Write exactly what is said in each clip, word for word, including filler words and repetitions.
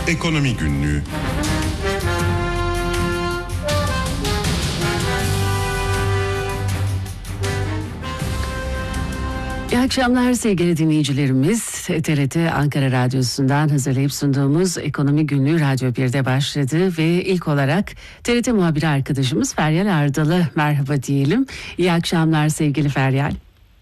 Ekonomi Günlüğü. İyi akşamlar sevgili dinleyicilerimiz. T R T Ankara Radyosu'ndan hazırlayıp sunduğumuz Ekonomi Günlüğü Radyo birde başladı ve ilk olarak T R T muhabiri arkadaşımız Feryal Ardal'a merhaba diyelim. İyi akşamlar sevgili Feryal.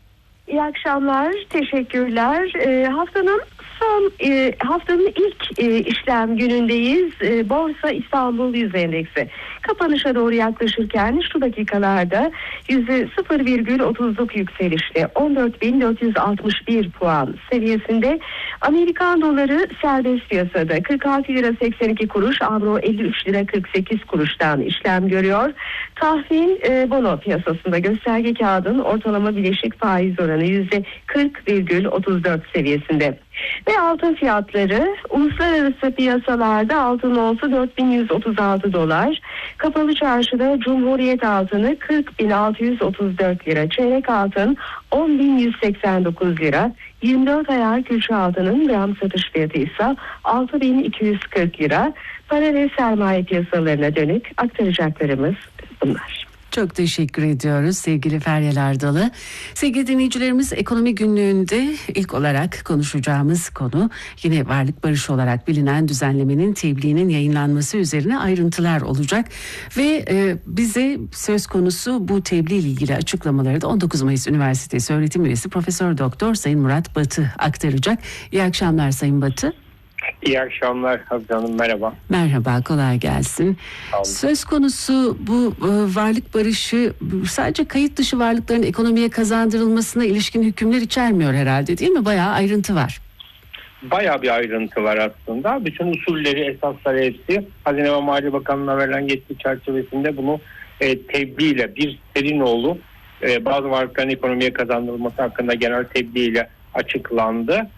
İyi akşamlar, teşekkürler. E, haftanın son e, haftanın ilk e, işlem günündeyiz. E, Borsa İstanbul Yüz Endeksi kapanışa doğru yaklaşırken şu dakikalarda yüzde sıfır virgül otuzluk yükselişle on dört bin dört yüz altmış bir puan seviyesinde. Amerikan doları serbest piyasada kırk altı lira seksen iki kuruş, avro elli üç lira kırk sekiz kuruştan işlem görüyor. Tahvil e, bono piyasasında gösterge kağıdın ortalama bileşik faiz oranı yüzde kırk virgül otuz dört seviyesinde. Ve altın fiyatları uluslararası piyasalarda altın onsu dört bin yüz otuz altı dolar, kapalı çarşıda Cumhuriyet altını kırk bin altı yüz otuz dört lira, çeyrek altın on bin yüz seksen dokuz lira, yirmi dört ayar külçe altının gram satış fiyatı ise altı bin iki yüz kırk lira. Para ve sermaye piyasalarına dönük aktaracaklarımız bunlar. Çok teşekkür ediyoruz sevgili Feryal Ardal'a. Sevgili dinleyicilerimiz, Ekonomi Günlüğü'nde ilk olarak konuşacağımız konu yine varlık barışı olarak bilinen düzenlemenin tebliğinin yayınlanması üzerine ayrıntılar olacak. Ve e, bize söz konusu bu tebliğ ile ilgili açıklamaları da on dokuz Mayıs Üniversitesi öğretim üyesi Profesör Doktor Sayın Murat Batı aktaracak. İyi akşamlar Sayın Batı. İyi akşamlar Hazır Hanım, merhaba. Merhaba, kolay gelsin. Söz konusu bu e, varlık barışı sadece kayıt dışı varlıkların ekonomiye kazandırılmasına ilişkin hükümler içermiyor herhalde, değil mi? Bayağı ayrıntı var. Bayağı bir ayrıntı var aslında. Bütün usulleri, esasları hepsi Hazine ve Maliye Bakanlığı'na verilen yetki çerçevesinde bunu e, tebliğ bir Serinoğlu e, bazı varlıkların ekonomiye kazandırılması hakkında genel tebliğ ile açıklandı.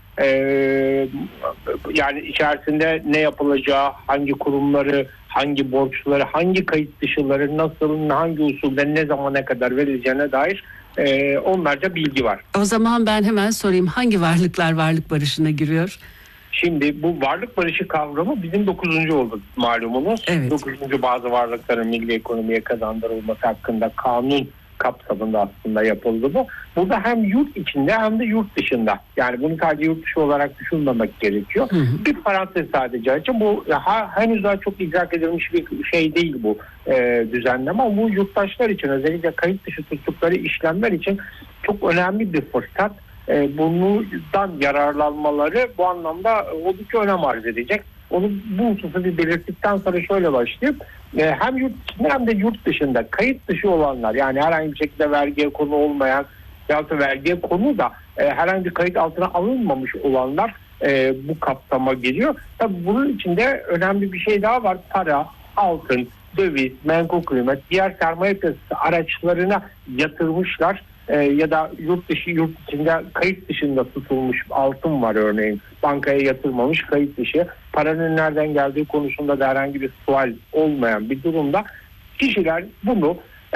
Ee, yani içerisinde ne yapılacağı, hangi kurumları, hangi borçları, hangi kayıt dışıları, nasıl, hangi usulde, ne zamana kadar verileceğine dair e, onlarca bilgi var. O zaman ben hemen sorayım, hangi varlıklar varlık barışına giriyor? Şimdi bu varlık barışı kavramı bizim dokuzuncu oldu malumunuz. Evet. dokuzuncu bazı varlıkların milli ekonomiye kazandırılması hakkında kanun kapsamında aslında yapıldı bu. Burada hem yurt içinde hem de yurt dışında. Yani bunu sadece yurt dışı olarak düşünmemek gerekiyor. Hı hı. Bir parantez sadece açın. Bu ha, henüz daha çok idrak edilmiş bir şey değil bu e, düzenleme. Ama bu yurttaşlar için, özellikle kayıt dışı tuttukları işlemler için çok önemli bir fırsat. E, bundan yararlanmaları bu anlamda oldukça önem arz edecek. Onu bu hususu bir belirttikten sonra şöyle başlayıp e, hem yurt içinde hem de yurt dışında kayıt dışı olanlar, yani herhangi bir şekilde vergiye konu olmayan ya da vergiye konu da e, herhangi bir kayıt altına alınmamış olanlar e, bu kapsama giriyor. Tabii bunun içinde önemli bir şey daha var. Para, altın, döviz, menkul kıymet, diğer sermaye piyasası araçlarına yatırmışlar. Ee, ya da yurt dışı, yurt içinde kayıt dışında tutulmuş altın var örneğin. Bankaya yatırmamış, kayıt dışı. Paranın nereden geldiği konusunda da herhangi bir sual olmayan bir durumda kişiler bunu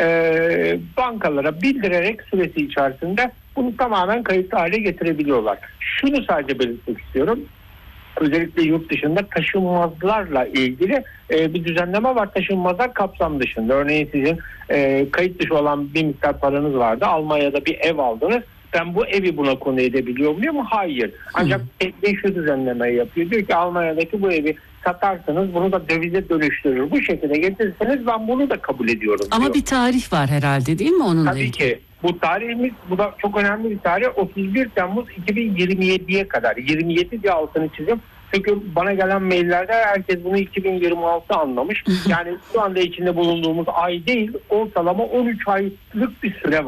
e, bankalara bildirerek süresi içerisinde bunu tamamen kayıtlı hale getirebiliyorlar. Şunu sadece belirtmek istiyorum. Özellikle yurt dışında taşınmazlarla ilgili e, bir düzenleme var. Taşınmazlar kapsam dışında. Örneğin sizin e, kayıt dışı olan bir miktar paranız vardı. Almanya'da bir ev aldınız. Ben bu evi buna konu edebiliyor muyum? Hayır. Ancak tebliğ şu düzenlemeyi yapıyor. Diyor ki Almanya'daki bu evi satarsanız bunu da dövize dönüştürür. Bu şekilde getirirseniz ben bunu da kabul ediyorum Ama diyor. Bir tarih var herhalde, değil mi onunla Tabii ilgili? ki. Bu tarihimiz, bu da çok önemli bir tarih. otuz bir Temmuz iki bin yirmi yediye kadar. yirmi yedi diye altını çizim. Çünkü bana gelen maillerde herkes bunu iki bin yirmi altı anlamış. Yani şu anda içinde bulunduğumuz ay değil, ortalama on üç aylık bir süre var.